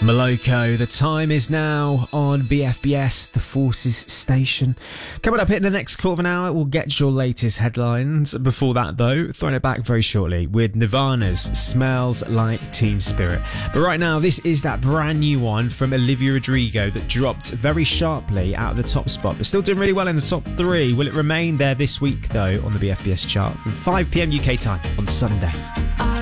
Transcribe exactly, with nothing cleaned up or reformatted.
Moloko, the time is now on B F B S, the Forces Station. Coming up in the next quarter of an hour, we'll get your latest headlines. Before that, though, throwing it back very shortly with Nirvana's Smells Like Teen Spirit. But right now, this is that brand new one from Olivia Rodrigo that dropped very sharply out of the top spot, but still doing really well in the top three. Will it remain there this week, though, on the B F B S chart from five p.m. U K time on Sunday?